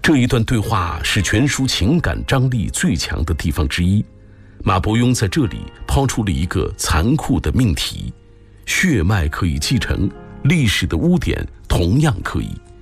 这一段对话是全书情感张力最强的地方之一。马伯庸在这里抛出了一个残酷的命题：血脉可以继承，历史的污点同样可以。